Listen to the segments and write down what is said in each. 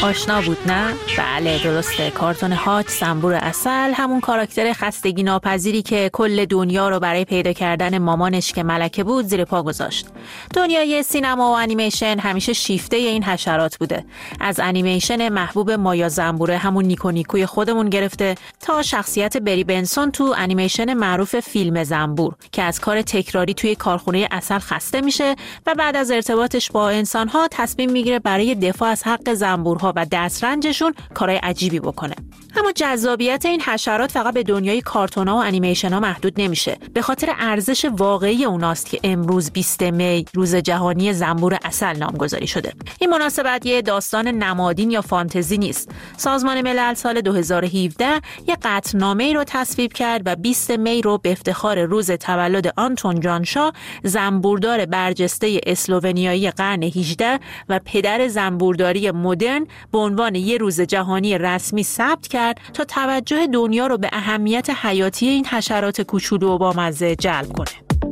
آشنا بود نه؟ بله درسته، کارتون هاچ زنبور عسل، همون کاراکتر خستگی ناپذیری که کل دنیا رو برای پیدا کردن مامانش که ملکه بود زیر پا گذاشت. دنیای سینما و انیمیشن همیشه شیفته این حشرات بوده. از انیمیشن محبوب مایا زنبوره همون نیکو نیکوی خودمون گرفته تا شخصیت بری بنسون تو انیمیشن معروف فیلم زنبور که از کار تکراری توی کارخونه عسل خسته میشه و بعد از ارتباطش با انسان‌ها تصمیم میگیره برای دفاع از حق زنبورها و دسترنجشون کارهای عجیبی بکنه. اما جذابیت این حشرات فقط به دنیای کارتون‌ها و انیمیشن‌ها محدود نمیشه. به خاطر ارزش واقعی اوناست که امروز 20 می روز جهانی زنبور عسل نامگذاری شده. این مناسبت یه داستان نمادین یا فانتزی نیست. سازمان ملل سال 2017 یه قطعنامه‌ای رو تصویب کرد و 20 می رو به افتخار روز تولد آنتون جان شا، زنبوردار برجسته اسلوونیایی قرن 18 و پدر زنبورداری مدرن، به عنوان یه روز جهانی رسمی ثبت کرد تا توجه دنیا رو به اهمیت حیاتی این حشرات کوچولو و بامزه جلب کنه.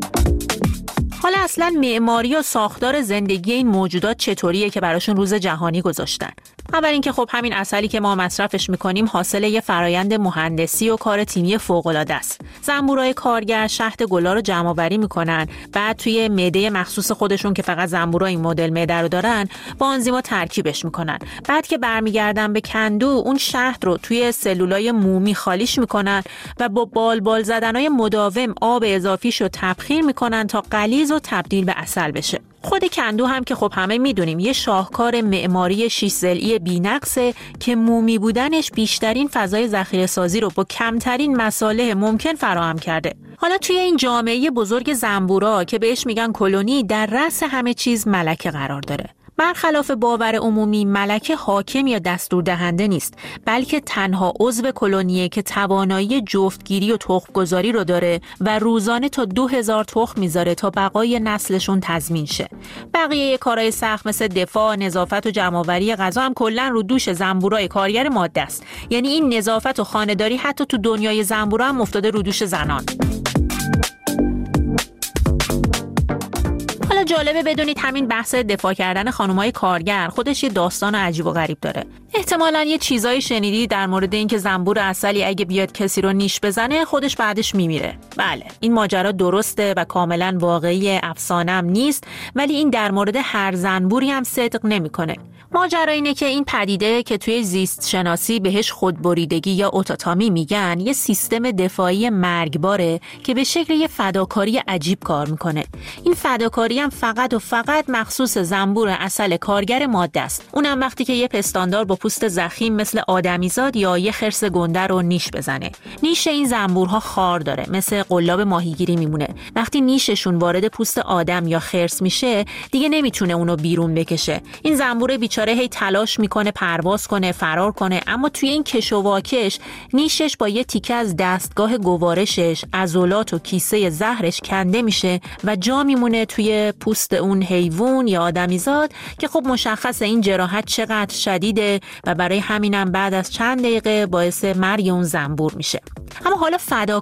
حالا اصلا معماری و ساختار زندگی این موجودات چطوریه که براشون روز جهانی گذاشتن؟ اول اینکه خب همین عسلی که ما مصرفش میکنیم حاصل یه فرایند مهندسی و کار تیمی فوق‌العاده است. زنبورای کارگر شهد گلا رو جمع آوری میکنن، بعد توی معده مخصوص خودشون که فقط زنبورا این مدل معده رو دارن با آنزیما ترکیبش میکنن. بعد که برمیگردن به کندو، اون شهد رو توی سلولای مومی خالیش میکنن و با بال زدنای مداوم آب اضافیشو تبخیر میکنن تا غلیظ و تبدیل به عسل بشه. خود کندو هم که خب همه میدونیم یه شاهکار معماری 6 ضلعی بی‌نقصه که مومی بودنش بیشترین فضای ذخیره‌سازی رو با کمترین مصالح ممکن فراهم کرده. حالا توی این جامعه بزرگ زنبورا که بهش میگن کلونی، در رأس همه چیز ملکه قرار داره. برخلاف باور عمومی، ملکه حاکم یا دستور دهنده نیست، بلکه تنها عضو کلونیه که توانایی جفتگیری و تخم‌گذاری رو داره و روزانه تا 2000 تخم میذاره تا بقای نسلشون تضمین شه. بقیه کارهای سخت مثل دفاع، نظافت و جمع‌آوری غذا هم کلاً رو دوش زنبورای کارگر ماده است. یعنی این نظافت و خانه‌داری حتی تو دنیای زنبورا هم افتاده رو دوش زنان. جالبه بدونید همین بحث دفاع کردن خانم‌های کارگر خودش یه داستان عجیب و غریب داره. احتمالاً یه چیزایی شنیدی در مورد اینکه زنبور عسلی اگه بیاد کسی رو نیش بزنه خودش بعدش میمیره. بله، این ماجرا درسته و کاملاً واقعی، افسانه‌ام نیست، ولی این در مورد هر زنبوری هم صدق نمی‌کنه. ماجرا اینه که این پدیده که توی زیست شناسی بهش خودبریدگی یا اوتوتامی میگن، یه سیستم دفاعی مرگباره که به شکل یه فداکاری عجیب کار میکنه. این فداکاری هم فقط و فقط مخصوص زنبور عسل کارگر ماده است. اونم وقتی که یه پستاندار با پوست ضخیم مثل آدمیزاد یا یه خرس گنده رو نیش بزنه. نیش این زنبورها خار داره، مثل قلاب ماهیگیری میمونه. وقتی نیششون وارد پوست آدم یا خرس میشه، دیگه نمیتونه اونو بیرون بکشه. این زنبور بیچاره هی تلاش میکنه پرواز کنه، فرار کنه، اما توی این کش و واکش نیشش با یه تیکه از دستگاه گوارشش، عضلات و کیسه زهرش کنده میشه و جا میمونه توی پوست اون حیوان یا آدمیزاد که خب مشخصه این جراحت چقدر شدیده و برای همینم بعد از چند دقیقه باعث مرگ اون زنبور میشه. اما حالا